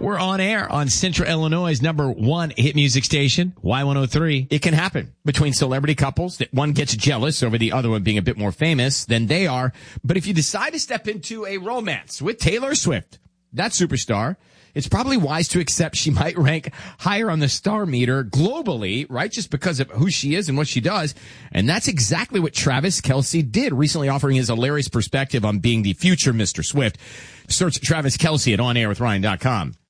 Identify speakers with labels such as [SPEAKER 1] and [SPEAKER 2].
[SPEAKER 1] We're on air on Central Illinois' #1 hit music station, Y103.
[SPEAKER 2] It can happen between celebrity couples that one gets jealous over the other one being a bit more famous than they are. But if you decide to step into a romance with Taylor Swift, that superstar, it's probably wise to accept she might rank higher on the star meter globally, right? Just because of who she is and what she does. And that's exactly what Travis Kelce did, recently offering his hilarious perspective on being the future Mr. Swift. Search Travis Kelce at OnAirWithRyan.com.